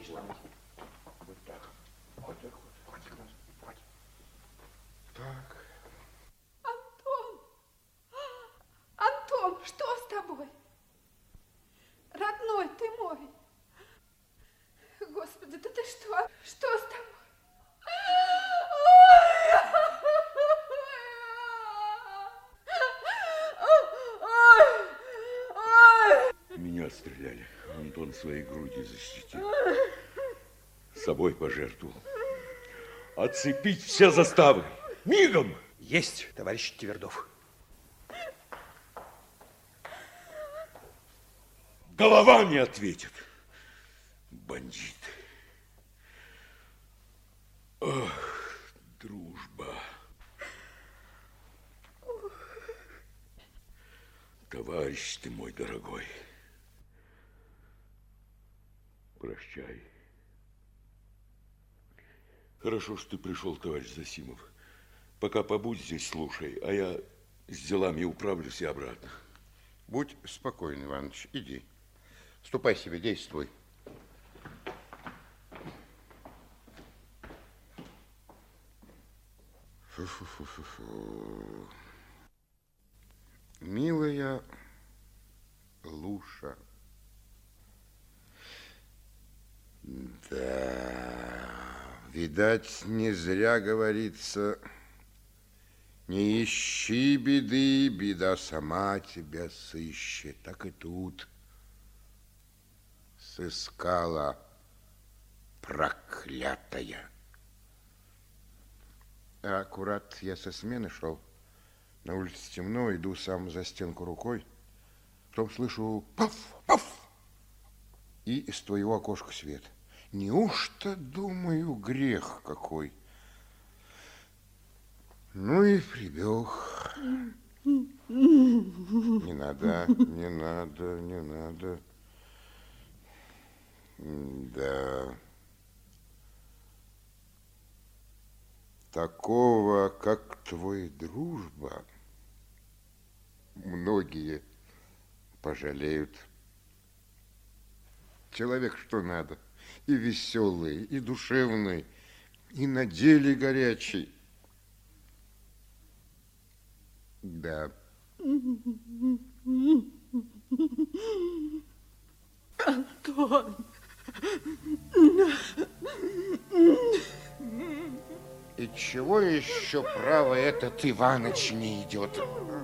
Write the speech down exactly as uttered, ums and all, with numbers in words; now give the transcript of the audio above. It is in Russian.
Вот так. Вот так вот. Вот, вот. Так. Антон! Антон, что с тобой? Родной ты мой. Господи, да ты что? Что с тобой? Меня стреляли. Антон своей грудью защитил. Собой пожертвовал. Оцепить все заставы. Мигом! Есть, товарищ Твердов. Голова не ответит. Бандит. Ох, дружба. Товарищ ты мой дорогой. Прощай. Хорошо, что ты пришел, товарищ Засимов. Пока побудь здесь, слушай, а я с делами управлюсь и обратно. Будь спокоен, Иваныч, иди. Ступай себе, действуй. Фу-фу-фу-фу-фу. Милая Луша. Да, видать, не зря говорится, не ищи беды, беда сама тебя сыщет. Так и тут сыскала проклятая. А аккурат я со смены шел. На улице темно, иду сам за стенку рукой. Потом слышу паф, паф. И из твоего окошка свет. Неужто, думаю, грех какой? Ну и прибег. Не надо, не надо, не надо. Да. Такого, как твой дружба, многие пожалеют. Человек что надо, и веселый, и душевный, и на деле горячий. Да. Антон! И чего еще, право, этот Иваныч не идет?